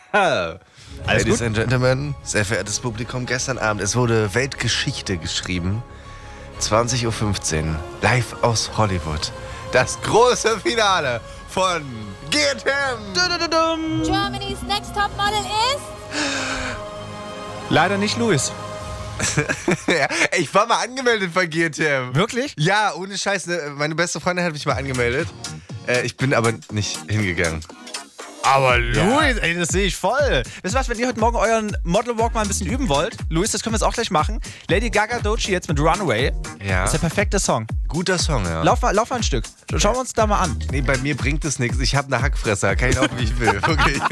Ladies and Gentlemen, sehr verehrtes Publikum, gestern Abend, es wurde Weltgeschichte geschrieben. 20.15 Uhr, live aus Hollywood. Das große Finale von GNTM. Germany's Next Top Model ist... Leider nicht Luis. Ja, ich war mal angemeldet bei GNTM. Wirklich? Ja, ohne Scheiß. Meine beste Freundin hat mich mal angemeldet. Ich bin aber nicht hingegangen. Aber Luis, ey, das sehe ich voll. Wisst ihr was, wenn ihr heute Morgen euren Model Walk mal ein bisschen üben wollt, Luis, das können wir jetzt auch gleich machen. Lady Gaga Doechii jetzt mit Runaway. Ja. Das ist der perfekte Song. Guter Song, ja. Lauf mal ein Stück. Schauen wir uns da mal an. Nee, bei mir bringt es nichts. Ich habe eine Hackfresser. Kann ich laufen, wie ich will. Okay.